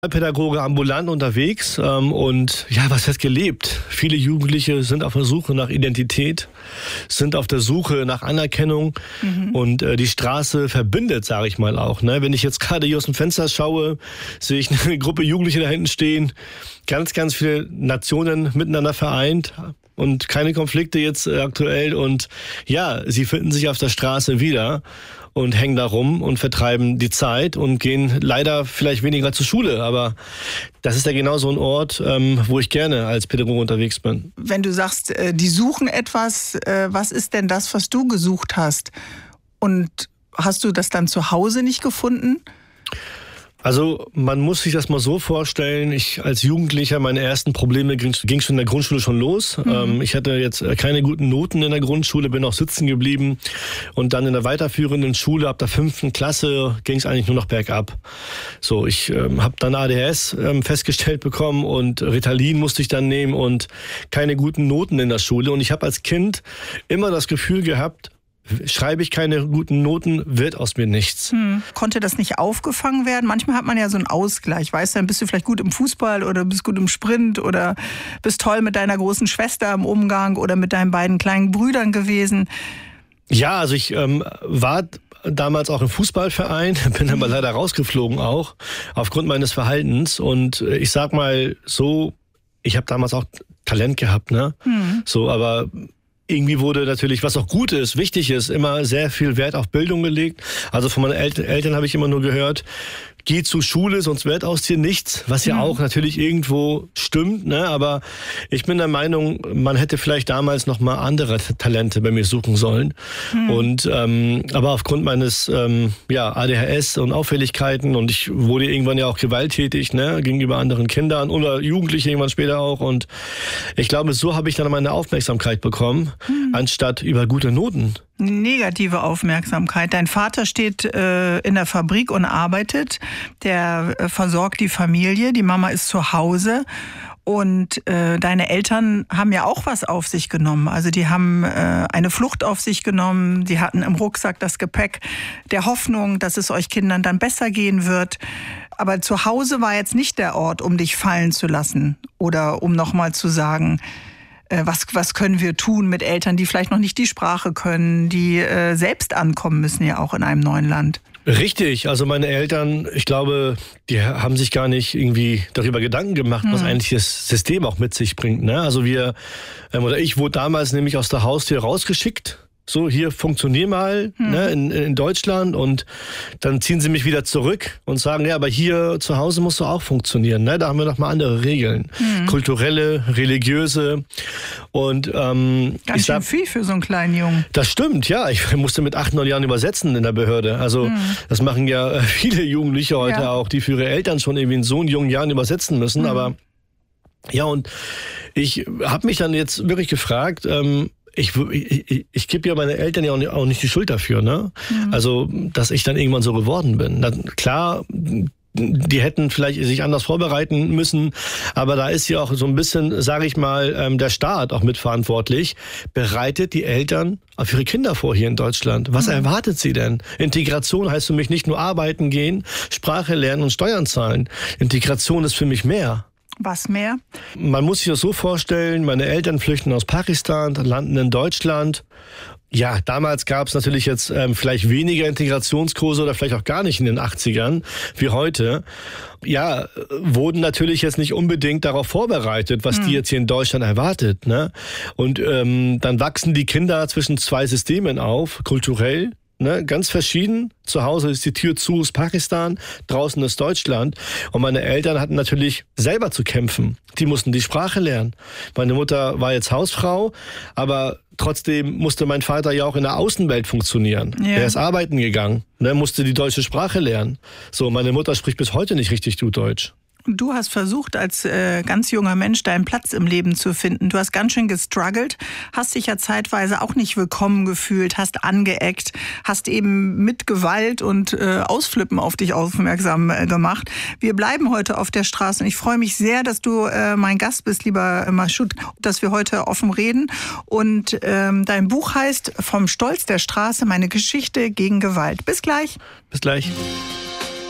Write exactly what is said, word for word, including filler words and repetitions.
Pädagoge ambulant unterwegs ähm, und ja, was heißt gelebt? Viele Jugendliche sind auf der Suche nach Identität, sind auf der Suche nach Anerkennung mhm. und äh, die Straße verbindet, sage ich mal auch. Ne? Wenn ich jetzt gerade hier aus dem Fenster schaue, sehe ich eine Gruppe Jugendliche da hinten stehen, ganz, ganz viele Nationen miteinander vereint und keine Konflikte jetzt äh, aktuell und ja, sie finden sich auf der Straße wieder und hängen da rum und vertreiben die Zeit und gehen leider vielleicht weniger zur Schule. Aber das ist ja genau so ein Ort, ähm, wo ich gerne als Pädagoge unterwegs bin. Wenn du sagst, äh, die suchen etwas, äh, was ist denn das, was du gesucht hast? Und hast du das dann zu Hause nicht gefunden? Also man muss sich das mal so vorstellen, ich als Jugendlicher, meine ersten Probleme ging, ging schon in der Grundschule schon los. Mhm. Ähm, ich hatte jetzt keine guten Noten in der Grundschule, bin auch sitzen geblieben und dann in der weiterführenden Schule ab der fünften Klasse ging es eigentlich nur noch bergab. So, ich ähm, habe dann A D H S ähm, festgestellt bekommen und Ritalin musste ich dann nehmen und keine guten Noten in der Schule. Und ich habe als Kind immer das Gefühl gehabt, schreibe ich keine guten Noten, wird aus mir nichts. Hm. Konnte das nicht aufgefangen werden? Manchmal hat man ja so einen Ausgleich. Weißt du, dann bist du vielleicht gut im Fußball oder bist gut im Sprint oder bist toll mit deiner großen Schwester im Umgang oder mit deinen beiden kleinen Brüdern gewesen. Ja, also ich ähm, war damals auch im Fußballverein, bin aber leider rausgeflogen auch, aufgrund meines Verhaltens. Und ich sag mal so, ich habe damals auch Talent gehabt, ne? Hm. So, aber irgendwie wurde natürlich, was auch gut ist, wichtig ist, immer sehr viel Wert auf Bildung gelegt. Also von meinen El- Eltern habe ich immer nur gehört, geh zur Schule, sonst wird aus dir nichts, was ja mhm. auch natürlich irgendwo stimmt, ne? Aber ich bin der Meinung, man hätte vielleicht damals noch mal andere Talente bei mir suchen sollen. Mhm. Und ähm, aber aufgrund meines ähm, ja, A D H S und Auffälligkeiten und ich wurde irgendwann ja auch gewalttätig, ne, gegenüber anderen Kindern oder Jugendlichen irgendwann später auch. Und ich glaube, so habe ich dann meine Aufmerksamkeit bekommen, mhm. anstatt über gute Noten. Negative Aufmerksamkeit. Dein Vater steht äh, in der Fabrik und arbeitet. Der äh, versorgt die Familie. Die Mama ist zu Hause. Und äh, deine Eltern haben ja auch was auf sich genommen. Also die haben äh, eine Flucht auf sich genommen. Die hatten im Rucksack das Gepäck der Hoffnung, dass es euch Kindern dann besser gehen wird. Aber zu Hause war jetzt nicht der Ort, um dich fallen zu lassen oder um nochmal zu sagen, Was, was können wir tun mit Eltern, die vielleicht noch nicht die Sprache können, die äh, selbst ankommen müssen ja auch in einem neuen Land? Richtig, also meine Eltern, ich glaube, die haben sich gar nicht irgendwie darüber Gedanken gemacht, hm. was eigentlich das System auch mit sich bringt. Ne? Also wir, ähm, oder ich wurde damals nämlich aus der Haustür rausgeschickt. So, hier funktionier mal hm. ne, in, in Deutschland und dann ziehen sie mich wieder zurück und sagen, ja, aber hier zu Hause musst du auch funktionieren. Ne? Da haben wir noch mal andere Regeln. Hm. Kulturelle, religiöse und ähm, ganz schön viel für so einen kleinen Jungen. Das stimmt, ja. Ich musste mit acht, neun Jahren übersetzen in der Behörde. Also hm. das machen ja viele Jugendliche heute ja. auch, die für ihre Eltern schon irgendwie in so jungen Jahren übersetzen müssen. Hm. Aber ja, und ich habe mich dann jetzt wirklich gefragt, ähm, Ich, ich, ich gebe ja meine Eltern ja auch nicht, auch nicht die Schuld dafür, ne? Mhm. Also, dass ich dann irgendwann so geworden bin. Na, klar, die hätten vielleicht sich anders vorbereiten müssen, aber da ist ja auch so ein bisschen, sage ich mal, der Staat auch mitverantwortlich. Bereitet die Eltern auf ihre Kinder vor hier in Deutschland. Was mhm. erwartet sie denn? Integration heißt für mich nicht nur arbeiten gehen, Sprache lernen und Steuern zahlen. Integration ist für mich mehr. Was mehr? Man muss sich das so vorstellen, meine Eltern flüchten aus Pakistan, landen in Deutschland. Ja, damals gab es natürlich jetzt ähm, vielleicht weniger Integrationskurse oder vielleicht auch gar nicht in den achtzigern wie heute. Ja, wurden natürlich jetzt nicht unbedingt darauf vorbereitet, was hm. die jetzt hier in Deutschland erwartet. Ne? Und ähm, dann wachsen die Kinder zwischen zwei Systemen auf, kulturell. Ne, ganz verschieden. Zu Hause ist die Tür zu, ist Pakistan, draußen ist Deutschland. Und meine Eltern hatten natürlich selber zu kämpfen. Die mussten die Sprache lernen. Meine Mutter war jetzt Hausfrau, aber trotzdem musste mein Vater ja auch in der Außenwelt funktionieren. Ja. Er ist arbeiten gegangen, ne, musste die deutsche Sprache lernen. So, meine Mutter spricht bis heute nicht richtig gut Deutsch. Du hast versucht, als äh, ganz junger Mensch deinen Platz im Leben zu finden. Du hast ganz schön gestruggelt, hast dich ja zeitweise auch nicht willkommen gefühlt, hast angeeckt, hast eben mit Gewalt und äh, Ausflippen auf dich aufmerksam äh, gemacht. Wir bleiben heute auf der Straße und ich freue mich sehr, dass du äh, mein Gast bist, lieber Mashoud, dass wir heute offen reden. Und ähm, dein Buch heißt Vom Stolz der Straße, meine Geschichte gegen Gewalt. Bis gleich. Bis gleich.